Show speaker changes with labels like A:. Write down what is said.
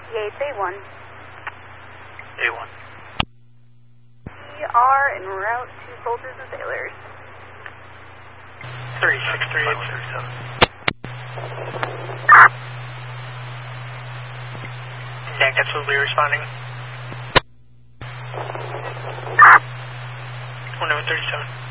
A: Yates A1.
B: A1.
A: We are en route to soldiers and sailors.
B: 363837. Yank absolutely responding. 137.